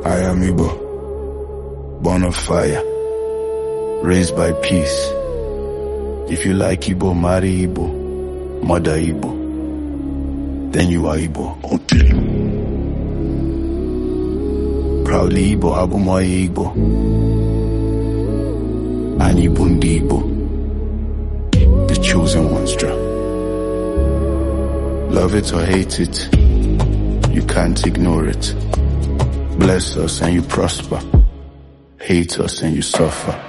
I am Igbo, born of fire, raised by peace. If you like Igbo, marry Igbo, mother Igbo, then you are Igbo. Proudly Igbo, Abumoye Igbo, and Ibundi Igbo, the chosen ones. Love it or hate it, you can't ignore it. Bless us and you prosper, hate us and you suffer.